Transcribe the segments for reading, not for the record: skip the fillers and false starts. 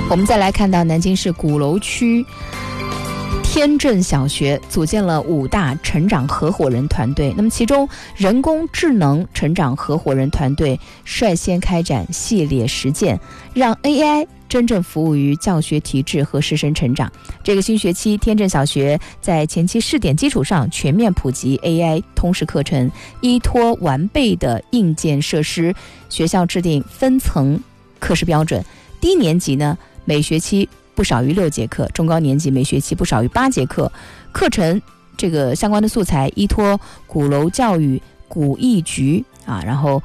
我们再来看到南京市鼓楼区天正小学组建了5大成长合伙人团队，那么其中人工智能成长合伙人团队率先开展系列实践，让 AI 真正服务于教学体制和师生成长。这个新学期，天正小学在前期试点基础上全面普及 AI 通识课程，依托完备的硬件设施，学校制定分层课时标准。低年级呢，每学期不少于6节课，中高年级每学期不少于8节课。课程这个相关的素材依托鼓楼教育鼓艺局啊，然后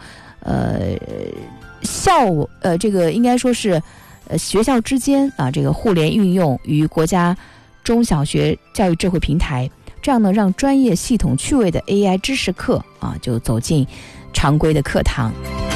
这个应该说是学校之间啊这个互联运用与国家中小学教育智慧平台，这样呢让专业系统趣味的 AI 知识课啊就走进常规的课堂。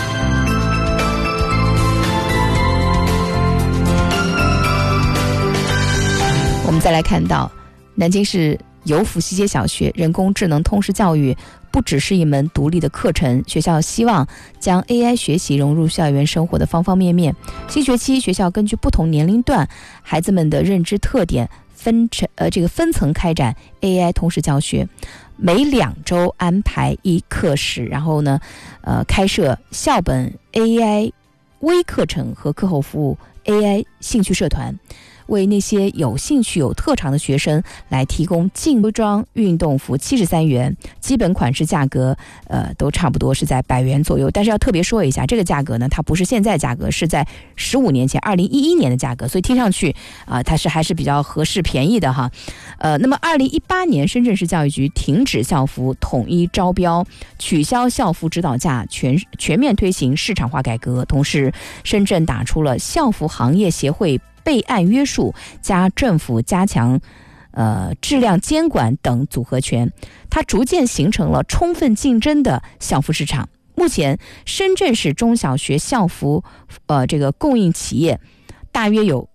我们再来看到南京市油府西街小学人工智能通识教育不只是一门独立的课程，学校希望将 AI 学习融入校园生活的方方面面。新学期学校根据不同年龄段孩子们的认知特点分层开展 AI 通识教学，每2周安排1课时，然后呢开设校本 AI 微课程和课后服务 AI 兴趣社团，为那些有兴趣有特长的学生来提供精装运动服73元，基本款式价格都差不多是在100元左右。但是要特别说一下，这个价格呢它不是现在价格，是在15年前2011年的价格，所以听上去它是还是比较合适便宜的哈。那么2018年深圳市教育局停止校服统一招标，取消校服指导价，全面推行市场化改革。同时深圳打出了校服行业协会备案约束加政府加强质量监管等组合拳，它逐渐形成了充分竞争的校服市场。目前深圳市中小学校服这个供应企业大约有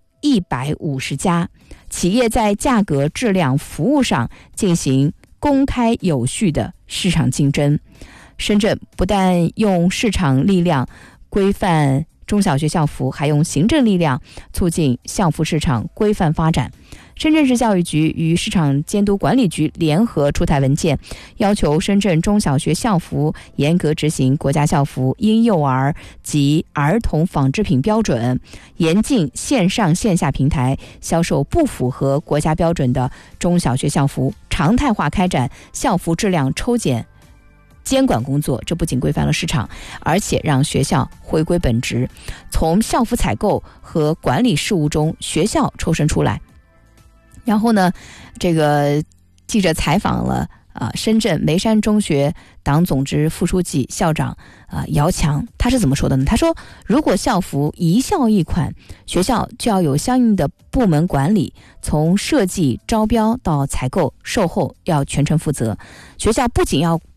150家，企业在价格、质量、服务上进行公开有序的市场竞争。深圳不但用市场力量规范中小学校服，还用行政力量促进校服市场规范发展。深圳市教育局与市场监督管理局联合出台文件，要求深圳中小学校服严格执行国家校服婴幼儿及儿童纺织品标准，严禁线上线下平台销售不符合国家标准的中小学校服，常态化开展校服质量抽检监管工作。这不仅规范了市场，而且让学校回归本职，从校服采购和管理事务中学校抽身出来。然后呢，这个记者采访了深圳梅山中学党总支副书记校长姚强，他是怎么说的呢？他说，如果校服一校一款，学校就要有相应的部门管理，从设计、招标到采购、售后要全程负责。学校不仅要